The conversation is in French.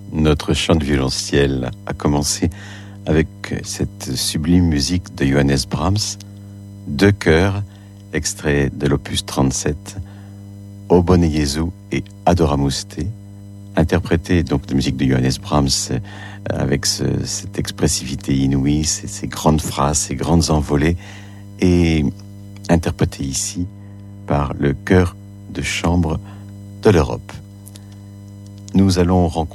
Notre chant de violonciel a commencé avec cette sublime musique de Johannes Brahms, deux chœurs, extraits de l'opus 37, O Bone Jesu et Adoramus Te, interprétés donc de musique de Johannes Brahms avec cette expressivité inouïe, ces grandes phrases, ces grandes envolées, et interprétés ici par le chœur de chambre de l'Europe. Nous allons rencontrer